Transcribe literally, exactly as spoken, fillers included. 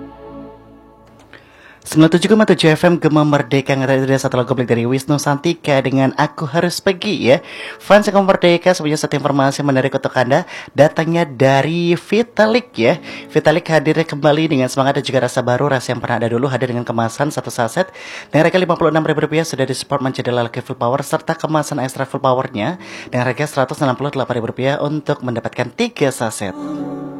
sembilan puluh tujuh koma tujuh F M Gema Merdeka. Ngerti satu lagu balik dari Wisnu Santika dengan Aku Harus Pergi ya. Fans Gema Merdeka, sebenarnya satu informasi menarik untuk Anda, datangnya dari Vitalik ya. Vitalik hadir kembali dengan semangat dan juga rasa baru. Rasa yang pernah ada dulu hadir dengan kemasan satu saset dengan harga lima puluh enam ribu rupiah, sudah disupport menjadi lelaki full power, serta kemasan extra full powernya dengan harga seratus enam puluh delapan ribu rupiah untuk mendapatkan tiga saset.